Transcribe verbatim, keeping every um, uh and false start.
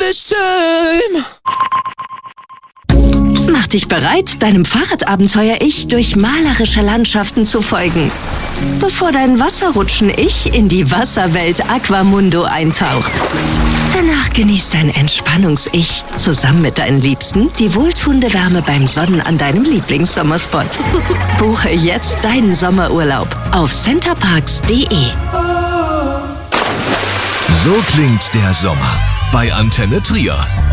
this time. Mach dich bereit, deinem Fahrradabenteuer-Ich durch malerische Landschaften zu folgen, bevor dein Wasserrutschen-Ich in die Wasserwelt Aquamundo eintaucht. Danach genießt dein Entspannungs-Ich zusammen mit deinen Liebsten die wohltuende Wärme beim Sonnen an deinem Lieblingssommerspot. Buche jetzt deinen Sommerurlaub auf centerparks punkt de. So klingt der Sommer bei Antenne Trier.